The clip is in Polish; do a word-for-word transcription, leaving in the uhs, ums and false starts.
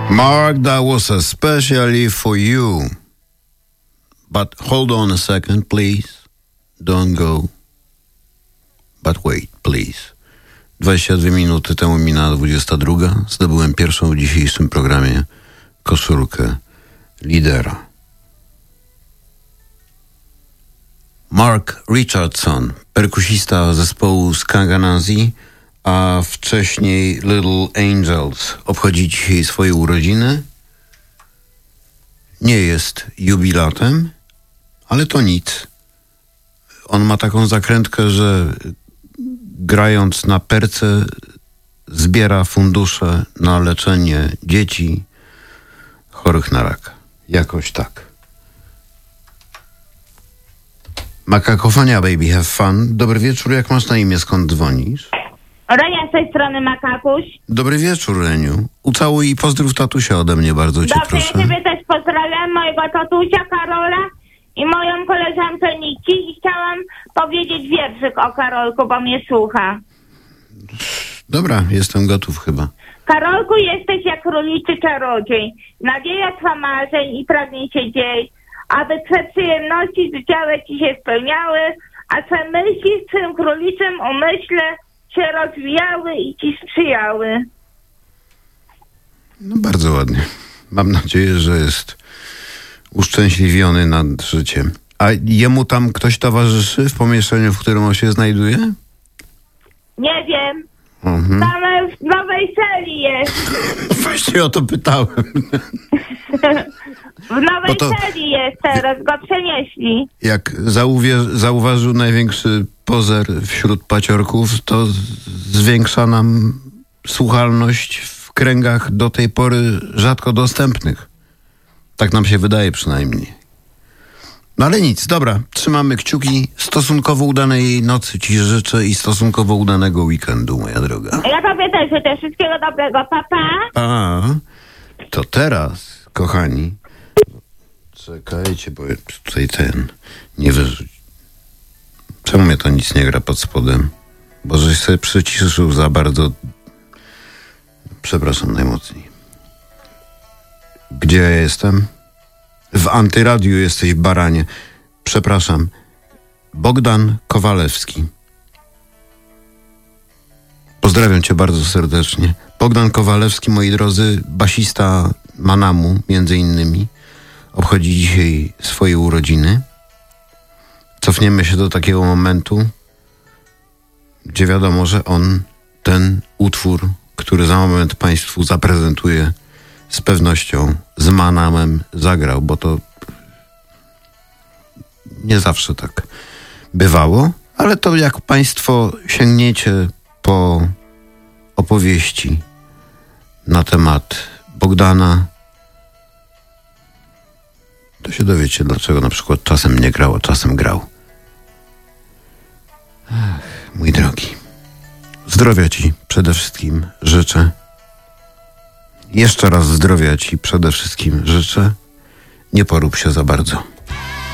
Mark, that was especially for you. But hold on a second, please. Don't go. But wait, please. dwadzieścia dwie minuty temu minęła dwudziesta druga. Zdobyłem pierwszą w dzisiejszym programie koszulkę lidera. Mark Richardson, perkusista zespołu Skaganazi, a wcześniej Little Angels, obchodzi dzisiaj swoje urodziny. Nie jest jubilatem, ale to nic. On ma taką zakrętkę, że grając na perce zbiera fundusze na leczenie dzieci chorych na raka. Jakoś tak. Makakofonia, baby, have fun. Dobry wieczór, jak masz na imię, skąd dzwonisz? Renia z tej strony, Makakuś. Dobry wieczór, Reniu. Ucałuj i pozdrów tatusia ode mnie, bardzo cię Dobrze, proszę. ja ciebie też pozdrawiam, mojego tatusia Karola i moją koleżankę Niki i chciałam powiedzieć wierszyk o Karolku, bo mnie słucha. Dobra, jestem gotów chyba. Karolku, jesteś jak króliczy czarodziej, nadzieja twa marzeń i pragnień się dziej, aby twe przyjemności życiowe ci się spełniały, a twe myśli w twym króliczym umyśle się rozwijały i ci sprzyjały. No bardzo ładnie. Mam nadzieję, że jest uszczęśliwiony nad życiem. A jemu tam ktoś towarzyszy w pomieszczeniu, w którym on się znajduje? Nie wiem. Mhm. Tam w nowej celi jest. Właśnie o to pytałem. W nowej to, celi jest teraz, go przenieśli. Jak zauwie- zauważył największy pozer wśród paciorków, to zwiększa nam słuchalność w kręgach do tej pory rzadko dostępnych. Tak nam się wydaje przynajmniej. No ale nic, dobra, trzymamy kciuki. Stosunkowo udanej nocy ci życzę i stosunkowo udanego weekendu, moja droga. Ja tobie też życzę wszystkiego dobrego, pa, pa. A, to teraz, kochani, czekajcie, bo tutaj ten nie wyrzuć. Czemu mnie to nic nie gra pod spodem? Bo żeś sobie przyciszył za bardzo. Przepraszam najmocniej. Gdzie ja jestem? W antyradiu jesteś, baranie. Przepraszam. Bogdan Kowalewski. Pozdrawiam cię bardzo serdecznie. Bogdan Kowalewski, moi drodzy, basista Manamu, między innymi, obchodzi dzisiaj swoje urodziny. Cofniemy się do takiego momentu, gdzie wiadomo, że on ten utwór, który za moment państwu zaprezentuje, z pewnością z Manamem zagrał, bo to nie zawsze tak bywało, ale to jak państwo sięgniecie po opowieści na temat Bogdana, to się dowiecie, dlaczego na przykład czasem nie grał, a czasem grał. Ach, mój drogi, zdrowia ci przede wszystkim życzę. Jeszcze raz zdrowia ci przede wszystkim życzę. Nie porób się za bardzo.